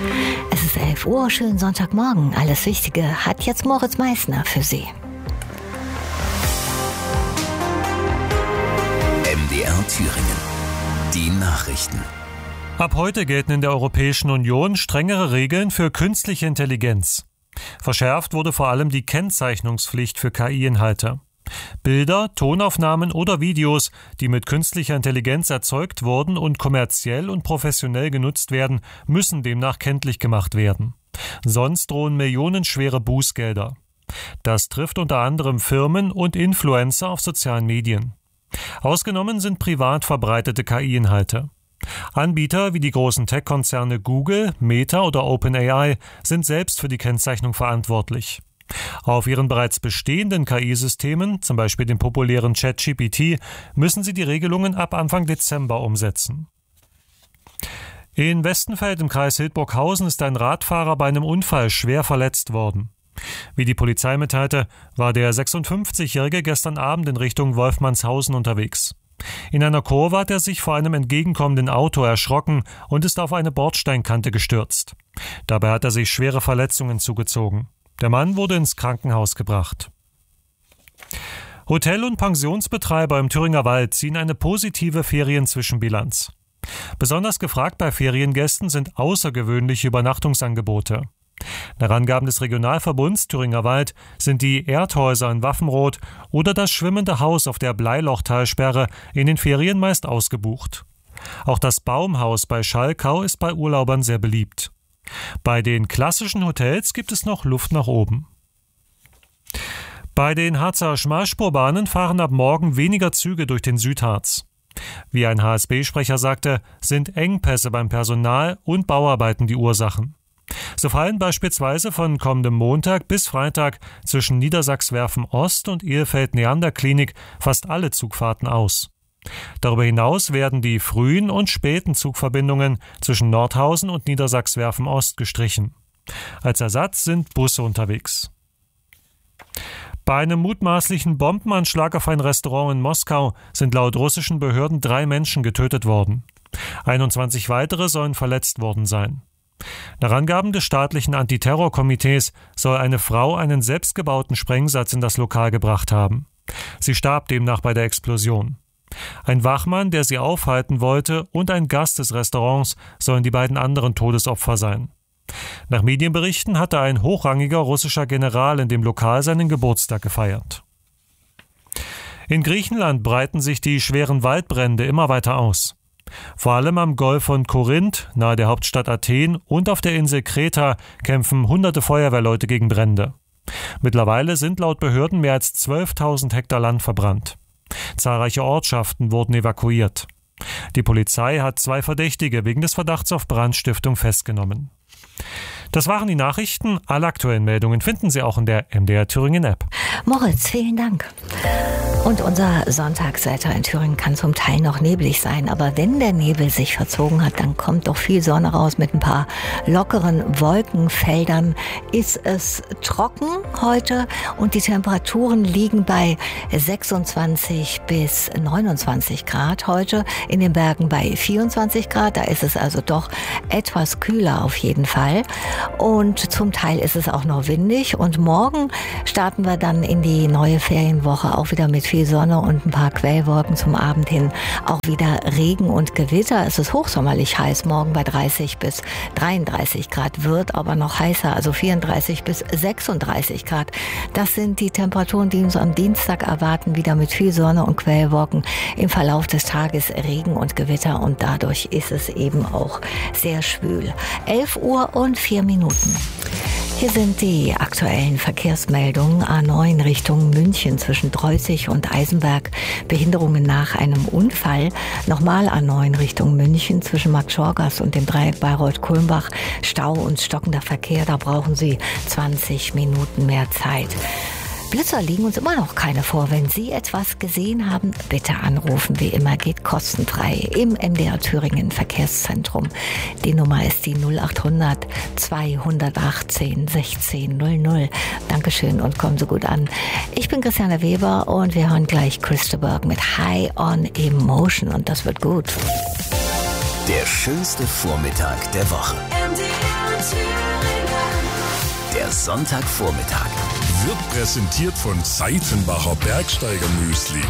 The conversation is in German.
Es ist 11 Uhr, schönen Sonntagmorgen. Alles Wichtige hat jetzt Moritz Meissner für Sie. MDR Thüringen. Die Nachrichten. Ab heute gelten in der Europäischen Union strengere Regeln für künstliche Intelligenz. Verschärft wurde vor allem die Kennzeichnungspflicht für KI-Inhalte. Bilder, Tonaufnahmen oder Videos, die mit künstlicher Intelligenz erzeugt wurden und kommerziell und professionell genutzt werden, müssen demnach kenntlich gemacht werden. Sonst drohen millionenschwere Bußgelder. Das trifft unter anderem Firmen und Influencer auf sozialen Medien. Ausgenommen sind privat verbreitete KI-Inhalte. Anbieter wie die großen Tech-Konzerne Google, Meta oder OpenAI sind selbst für die Kennzeichnung verantwortlich. Auf ihren bereits bestehenden KI-Systemen, zum Beispiel dem populären ChatGPT, müssen sie die Regelungen ab Anfang Dezember umsetzen. In Westenfeld im Kreis Hildburghausen ist ein Radfahrer bei einem Unfall schwer verletzt worden. Wie die Polizei mitteilte, war der 56-Jährige gestern Abend in Richtung Wolfmannshausen unterwegs. In einer Kurve hat er sich vor einem entgegenkommenden Auto erschrocken und ist auf eine Bordsteinkante gestürzt. Dabei hat er sich schwere Verletzungen zugezogen. Der Mann wurde ins Krankenhaus gebracht. Hotel- und Pensionsbetreiber im Thüringer Wald ziehen eine positive Ferienzwischenbilanz. Besonders gefragt bei Feriengästen sind außergewöhnliche Übernachtungsangebote. Nach Angaben des Regionalverbunds Thüringer Wald sind die Erdhäuser in Waffenroth oder das schwimmende Haus auf der Bleilochtalsperre in den Ferien meist ausgebucht. Auch das Baumhaus bei Schalkau ist bei Urlaubern sehr beliebt. Bei den klassischen Hotels gibt es noch Luft nach oben. Bei den Harzer Schmalspurbahnen fahren ab morgen weniger Züge durch den Südharz. Wie ein HSB-Sprecher sagte, sind Engpässe beim Personal und Bauarbeiten die Ursachen. So fallen beispielsweise von kommendem Montag bis Freitag zwischen Niedersachswerfen Ost und Ehefeld-Neander-Klinik fast alle Zugfahrten aus. Darüber hinaus werden die frühen und späten Zugverbindungen zwischen Nordhausen und Niedersachswerfen Ost gestrichen. Als Ersatz sind Busse unterwegs. Bei einem mutmaßlichen Bombenanschlag auf ein Restaurant in Moskau sind laut russischen Behörden 3 Menschen getötet worden. 21 weitere sollen verletzt worden sein. Nach Angaben des staatlichen Antiterrorkomitees soll eine Frau einen selbstgebauten Sprengsatz in das Lokal gebracht haben. Sie starb demnach bei der Explosion. Ein Wachmann, der sie aufhalten wollte, und ein Gast des Restaurants sollen die beiden anderen Todesopfer sein. Nach Medienberichten hatte ein hochrangiger russischer General in dem Lokal seinen Geburtstag gefeiert. In Griechenland breiten sich die schweren Waldbrände immer weiter aus. Vor allem am Golf von Korinth, nahe der Hauptstadt Athen, und auf der Insel Kreta kämpfen hunderte Feuerwehrleute gegen Brände. Mittlerweile sind laut Behörden mehr als 12.000 Hektar Land verbrannt. Zahlreiche Ortschaften wurden evakuiert. Die Polizei hat 2 Verdächtige wegen des Verdachts auf Brandstiftung festgenommen. Das waren die Nachrichten. Alle aktuellen Meldungen finden Sie auch in der MDR Thüringen App. Moritz, vielen Dank. Und unser Sonntagswetter in Thüringen kann zum Teil noch neblig sein. Aber wenn der Nebel sich verzogen hat, dann kommt doch viel Sonne raus mit ein paar lockeren Wolkenfeldern. Ist es trocken heute und die Temperaturen liegen bei 26 bis 29 Grad heute. In den Bergen bei 24 Grad. Da ist es also doch etwas kühler auf jeden Fall. Und zum Teil ist es auch noch windig. Und morgen starten wir dann in die neue Ferienwoche auch wieder mit viel Sonne und ein paar Quellwolken zum Abend hin. Auch wieder Regen und Gewitter. Es ist hochsommerlich heiß morgen bei 30 bis 33 Grad. Wird aber noch heißer, also 34 bis 36 Grad. Das sind die Temperaturen, die uns am Dienstag erwarten. Wieder mit viel Sonne und Quellwolken. Im Verlauf des Tages Regen und Gewitter. Und dadurch ist es eben auch sehr schwül. 11 Uhr und 4 Minuten. Hier sind die aktuellen Verkehrsmeldungen. A9 Richtung München zwischen Dreuzig und Eisenberg. Behinderungen nach einem Unfall. Nochmal A9 Richtung München zwischen Marktschorgast und dem Dreieck Bayreuth-Kulmbach. Stau und stockender Verkehr. Da brauchen Sie 20 Minuten mehr Zeit. Blitzer liegen uns immer noch keine vor. Wenn Sie etwas gesehen haben, bitte anrufen. Wie immer geht kostenfrei im MDR Thüringen Verkehrszentrum. Die Nummer ist die 0800 218 1600. Dankeschön und kommen Sie gut an. Ich bin Christiane Weber und wir hören gleich Christa Berg mit High on Emotion und das wird gut. Der schönste Vormittag der Woche. MDR Sonntagvormittag. Wird präsentiert von Seitenbacher Bergsteiger Müsli.